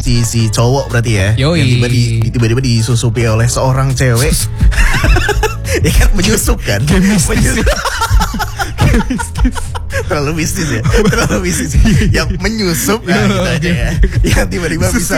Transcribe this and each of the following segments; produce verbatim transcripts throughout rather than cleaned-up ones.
si si cowok berarti ya. Yoi. Yang tiba di, tiba-tiba disusupi oleh seorang cewek. Ya kan menyusup kan. Menyusup. Terlalu mistis ya. Terlalu mistis. Yang menyusup ya gitu aja ya. Yang tiba-tiba bisa.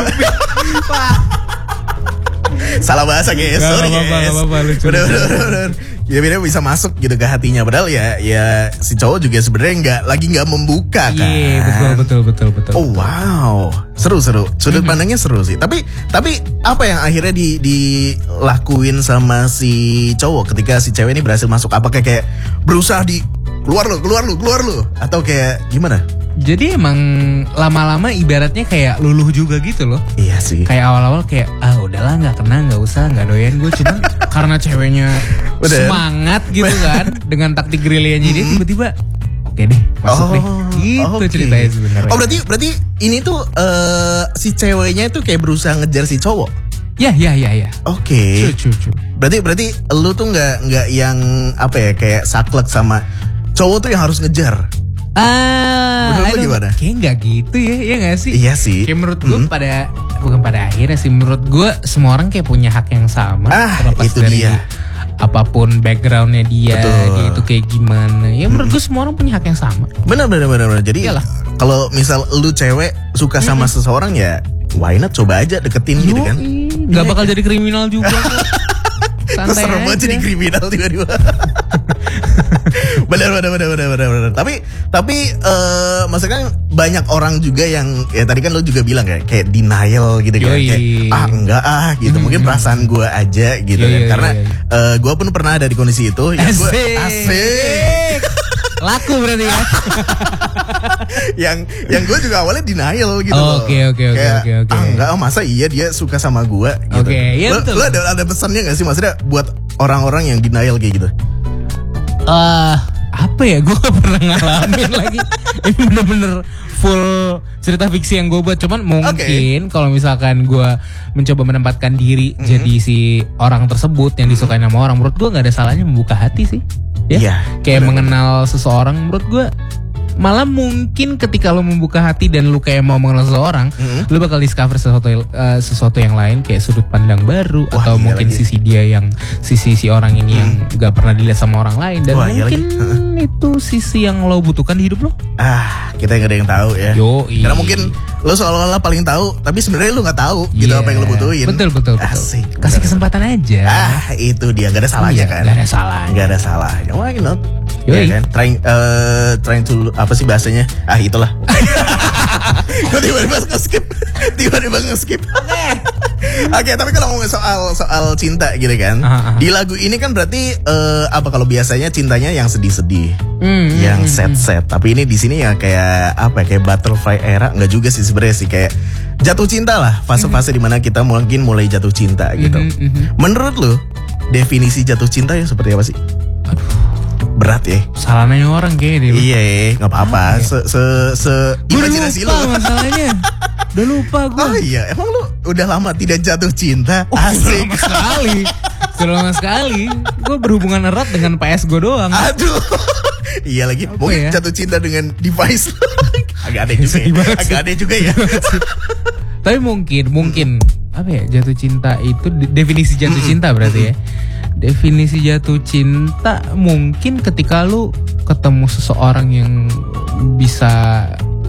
Salah bahasa guys. Sorry guys. Udah udah udah. Ya beda bisa masuk gitu ke hatinya, padahal ya ya si cowok juga sebenarnya nggak lagi nggak membuka kan. Iya betul betul betul betul. Oh wow, seru seru. Sudut mm-hmm. pandangnya seru sih. Tapi tapi apa yang akhirnya di dilakuin sama si cowok ketika si cewek ini berhasil masuk? Apakah kayak berusaha di keluar lo, keluar lo, keluar lo, atau kayak gimana? Jadi emang lama-lama ibaratnya kayak luluh juga gitu loh. Iya sih. Kayak awal-awal kayak ah udahlah nggak kena nggak usah nggak doyan gue cuma karena ceweknya Bener. semangat gitu kan dengan taktik gerilyanya dia tiba-tiba oke deh masuk oh, deh gitu okay. Ceritanya sebenarnya. Oh berarti berarti ini tuh uh, si ceweknya itu kayak berusaha ngejar si cowok. Ya ya ya ya. Oke. Okay. Berarti berarti lu tuh nggak nggak yang apa ya kayak saklek sama cowok tuh yang harus ngejar. Ah, menurut lu gimana? Kayak gak gitu ya, ya gak sih? Iya sih. Kayak menurut gue hmm. pada, bukan pada akhirnya sih, menurut gue semua orang kayak punya hak yang sama. Ah, terlepas itu dari dia. Apapun backgroundnya dia, Betul. dia itu kayak gimana. Ya menurut gue semua orang punya hak yang sama. Benar, benar, benar, benar. Jadi kalau misal lu cewek suka sama hmm. seseorang ya, why not coba aja deketin Yo, gitu kan? Gak bakal jadi kriminal juga kok. Santai serem banget jadi kriminal tiba-tiba. benar, benar, benar, benar, benar, benar. Tapi, tapi, uh, maksudnya kan banyak orang juga yang, ya tadi kan lo juga bilang ya, kayak denial gitu kan, kayak ah enggak ah gitu, mm-hmm. mungkin perasaan gue aja gitu kan, karena uh, gue pun pernah ada di kondisi itu. Ya asik. Gua, asik. Laku berarti ya. yang yang gue juga awalnya denial gitu loh. Oke oke oke oke oke. Ah enggak, masa iya dia suka sama gue gitu. Oke, okay, iya betul. Lo ada ada pesannya nggak sih maksudnya buat orang-orang yang denial kayak gitu? Eh uh, apa ya? Gue gak pernah ngalamin lagi. Ini bener-bener full cerita fiksi yang gue buat. Cuman mungkin okay. kalau misalkan gue mencoba menempatkan diri mm-hmm. jadi si orang tersebut yang disukai sama orang, menurut gue nggak ada salahnya membuka hati sih. Ya, yeah, kayak bener. Mengenal seseorang, menurut gue malah mungkin ketika lo membuka hati dan lo kayak mau mengenal seseorang, mm-hmm. lo bakal discover sesuatu uh, sesuatu yang lain, kayak sudut pandang baru. Wah, atau iya mungkin lagi. Sisi dia yang sisi si orang ini mm. yang gak pernah dilihat sama orang lain, dan wah, mungkin iya itu sisi yang lo butuhkan di hidup lo. Ah, kita gak ada yang tahu ya. Yoi. Karena mungkin lo seolah-olah paling tahu, tapi sebenarnya lo nggak tahu yeah. gitu apa yang lo butuhin. Betul betul. betul. Asik. Kasih kesempatan aja. Ah, itu dia, gak ada salahnya iya, kan? Gak ada salahnya. Gak ada salahnya. Why not? Ya kan? Trying, uh, trying to apa sih bahasanya? Ah itulah. Gue tiba-tiba nge-skip, tiba-tiba nge-skip. Oke. Oke, tapi kalau ngomongin soal soal cinta gitu kan, uh-huh. di lagu ini kan berarti uh, apa kalau biasanya cintanya yang sedih-sedih, mm, yang mm, sad-sad. Tapi ini di sini ya kayak apa? Kayak butterfly era, nggak juga sih sebenarnya sih, kayak jatuh cinta lah, fase-fase mm-hmm. dimana kita mungkin mulai jatuh cinta gitu. Mm-hmm. Menurut lu definisi jatuh cinta ya seperti apa sih? Aduh. Berat ya. Salah nanya orang kayaknya deh. Iya, nggak apa-apa. Se se se imajinasi lu. Masalahnya. Udah lupa gue. Oh iya, emang lu udah lama tidak jatuh cinta? Oh, asik. Sudah lama sekali. Sudah lama sekali. Gue berhubungan erat dengan P S gue doang. Aduh. Iya lagi. Apa mungkin ya? Jatuh cinta dengan device. Agak aneh juga. Ya. Agak aneh juga ya. Tapi mungkin, mungkin apa ya? Jatuh cinta itu definisi jatuh mm-hmm. cinta berarti ya. Definisi jatuh cinta mungkin ketika lu ketemu seseorang yang bisa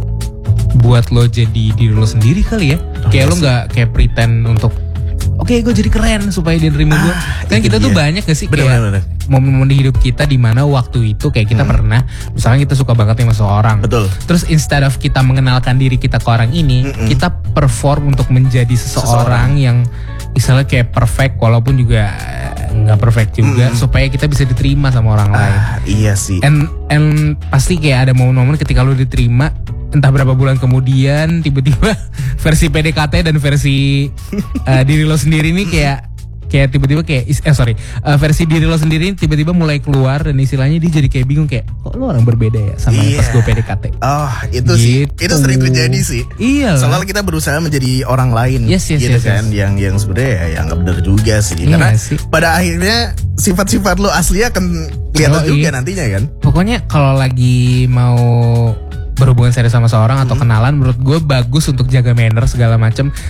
buat lo jadi diri lo sendiri kali ya. Oh, kayak yes. lo gak kayak pretend untuk oke okay, gue jadi keren supaya dia nerima gue. Ah, kan kita dia. tuh banyak gak sih bener, kayak bener, bener. momen-momen di hidup kita dimana waktu itu kayak kita hmm. pernah misalnya kita suka banget sama seseorang. Betul. Terus instead of kita mengenalkan diri kita ke orang ini, Mm-mm. kita perform untuk menjadi seseorang, seseorang. yang misalnya kayak perfect walaupun juga nggak perfect juga, mm. supaya kita bisa diterima sama orang ah, lain. Iya sih. And and pasti kayak ada momen-momen ketika lo diterima, entah berapa bulan kemudian tiba-tiba versi P D K T dan versi uh, diri lo sendiri nih kayak kayak tiba-tiba kayak eh sorry uh, versi diri lo sendiri tiba-tiba mulai keluar dan istilahnya dia jadi kayak bingung kayak kok lo orang berbeda ya sama yeah. pas gue P D K T. Oh itu gitu. sih itu sering terjadi sih. Iya. Soalnya kita berusaha menjadi orang lain yes, yes, gitu yes, kan yes. yang yang sebenarnya ya yang nggak benar juga sih. Iya karena sih. Pada akhirnya sifat-sifat lo asli akan kelihatan oh, juga iya. nantinya kan. Pokoknya kalau lagi mau berhubungan serius sama seorang atau hmm. kenalan, menurut gue bagus untuk jaga manner segala macam.